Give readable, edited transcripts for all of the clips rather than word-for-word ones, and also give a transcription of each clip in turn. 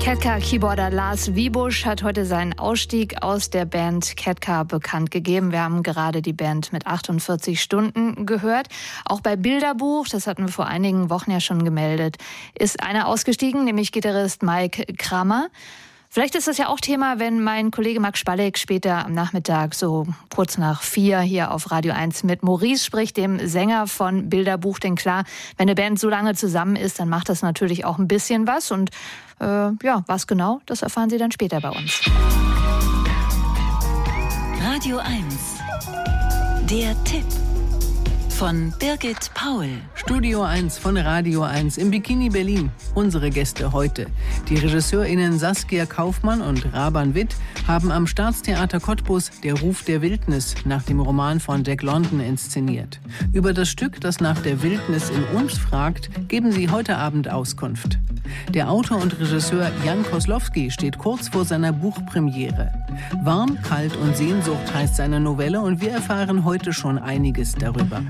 Ketka-Keyboarder Lars Wiebusch hat heute seinen Ausstieg aus der Band Ketka bekannt gegeben. Wir haben gerade die Band mit 48 Stunden gehört. Auch bei Bilderbuch, das hatten wir vor einigen Wochen ja schon gemeldet, ist einer ausgestiegen, nämlich Gitarrist Mike Kramer. Vielleicht ist das ja auch Thema, wenn mein Kollege Max Spalleck später am Nachmittag so kurz nach 4 hier auf Radio 1 mit Maurice spricht, dem Sänger von Bilderbuch. Denn klar, wenn eine Band so lange zusammen ist, dann macht das natürlich auch ein bisschen was. Und was genau, das erfahren Sie dann später bei uns. Radio 1, der Tipp von Birgit Paul. Studio 1 von Radio 1 im Bikini Berlin. Unsere Gäste heute. Die RegisseurInnen Saskia Kaufmann und Raban Witt haben am Staatstheater Cottbus Der Ruf der Wildnis nach dem Roman von Jack London inszeniert. Über das Stück, das nach der Wildnis in uns fragt, geben sie heute Abend Auskunft. Der Autor und Regisseur Jan Koslowski steht kurz vor seiner Buchpremiere. Warm, kalt und Sehnsucht heißt seine Novelle und wir erfahren heute schon einiges darüber.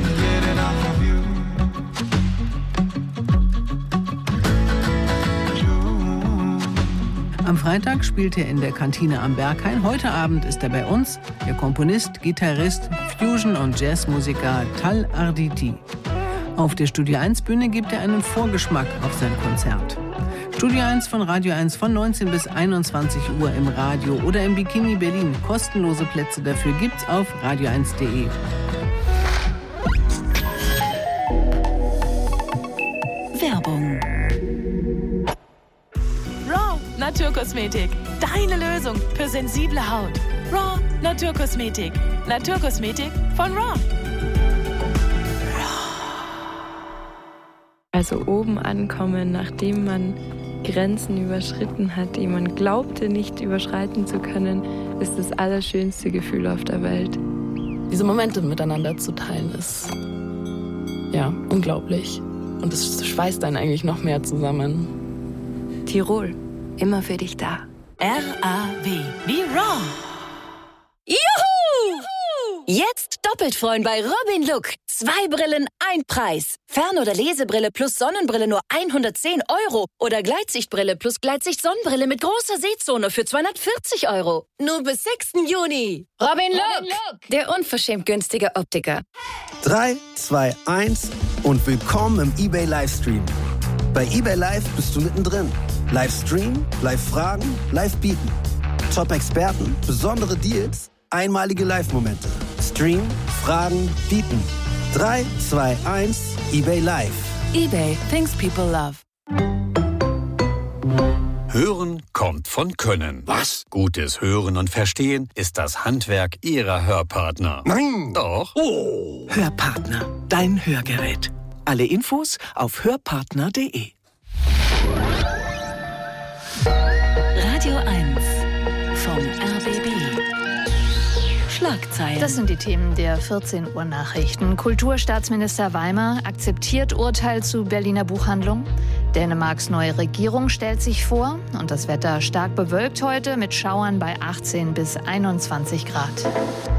Am Freitag spielt er in der Kantine am Berghain. Heute Abend ist er bei uns, der Komponist, Gitarrist, Fusion- und Jazzmusiker Tal Arditi. Auf der Studio 1 Bühne gibt er einen Vorgeschmack auf sein Konzert. Studio 1 von Radio 1 von 19 bis 21 Uhr im Radio oder im Bikini Berlin. Kostenlose Plätze dafür gibt's auf radio1.de. Werbung. Raw Naturkosmetik. Deine Lösung für sensible Haut. Raw Naturkosmetik. Naturkosmetik von Raw. Also oben ankommen, nachdem man Grenzen überschritten hat, die man glaubte nicht überschreiten zu können, ist das allerschönste Gefühl auf der Welt. Diese Momente miteinander zu teilen ist unglaublich. Und es schweißt einen eigentlich noch mehr zusammen. Tirol, immer für dich da. RAW, wie Raw. Juhu! Jetzt doppelt freuen bei Robin Look. 2 Brillen, 1 Preis. Fern- oder Lesebrille plus Sonnenbrille nur 110 €. Oder Gleitsichtbrille plus Gleitsicht-Sonnenbrille mit großer Sehzone für 240 €. Nur bis 6. Juni. Robin Look, der unverschämt günstige Optiker. 3, 2, 1 und willkommen im eBay Livestream. Bei eBay Live bist du mittendrin. Livestream, Live-Fragen, Live-Bieten. Top-Experten, besondere Deals, einmalige Live-Momente. Stream, Fragen, Bieten. 3, 2, 1, eBay Live. eBay, things people love. Hören kommt von Können. Was? Gutes Hören und Verstehen ist das Handwerk Ihrer Hörpartner. Nein! Doch. Oh. Hörpartner, dein Hörgerät. Alle Infos auf hörpartner.de. Radio 1 vom RBB. Schlagzeilen. Das sind die Themen der 14 Uhr Nachrichten. Kulturstaatsminister Weimer akzeptiert Urteil zu Berliner Buchhandlung. Dänemarks neue Regierung stellt sich vor. Und das Wetter stark bewölkt heute mit Schauern bei 18 bis 21 Grad.